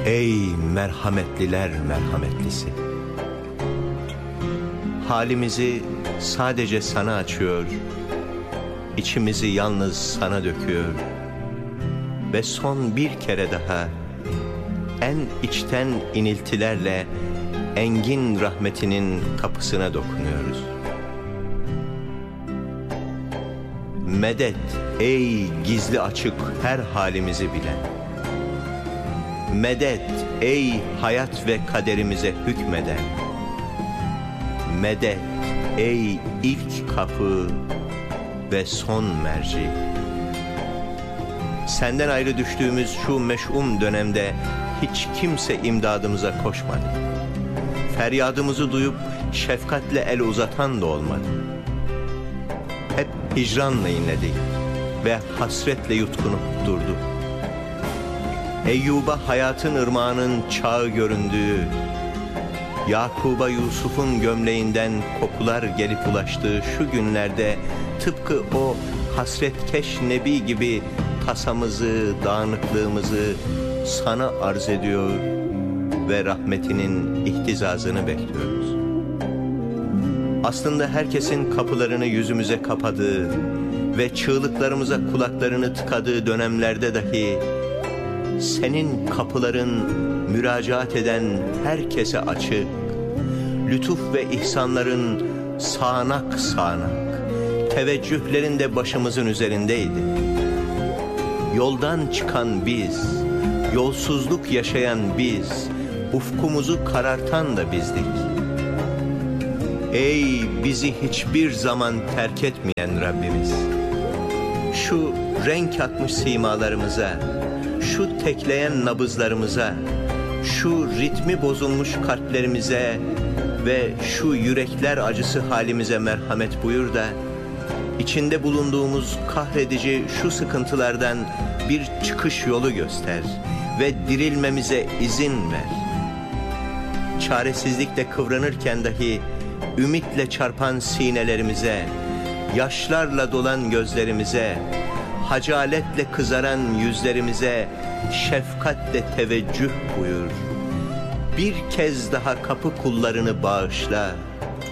Ey merhametliler merhametlisi! Halimizi sadece sana açıyor, içimizi yalnız sana döküyor ve son bir kere daha en içten iniltilerle engin rahmetinin kapısına dokunuyoruz. Medet ey gizli açık her halimizi bilen! Medet ey hayat ve kaderimize hükmeden! Medet ey ilk kapı ve son merci! Senden ayrı düştüğümüz şu meş'um dönemde hiç kimse imdadımıza koşmadı. Feryadımızı duyup şefkatle el uzatan da olmadı. Hep hicranla inledik ve hasretle yutkunup durdu. Eyyub'a hayatın ırmağının çağı göründüğü, Yakub'a Yusuf'un gömleğinden kokular gelip ulaştığı şu günlerde tıpkı o hasretkeş nebi gibi tasamızı, dağınıklığımızı sana arz ediyor ve rahmetinin ihtizazını bekliyoruz. Aslında herkesin kapılarını yüzümüze kapadığı ve çığlıklarımıza kulaklarını tıkadığı dönemlerde dahi senin kapıların müracaat eden herkese açık, lütuf ve ihsanların sağanak sağanak, teveccühlerin de başımızın üzerindeydi. Yoldan çıkan biz, yolsuzluk yaşayan biz, ufkumuzu karartan da bizdik. Ey bizi hiçbir zaman terk etmeyen Rabbimiz! Şu renk atmış simalarımıza, şu tekleyen nabızlarımıza, şu ritmi bozulmuş kalplerimize ve şu yürekler acısı halimize merhamet buyur da içinde bulunduğumuz kahredici şu sıkıntılardan bir çıkış yolu göster ve dirilmemize izin ver. Çaresizlikle kıvranırken dahi ümitle çarpan sinelerimize, yaşlarla dolan gözlerimize, hacaletle kızaran yüzlerimize şefkatle teveccüh buyur. Bir kez daha kapı kullarını bağışla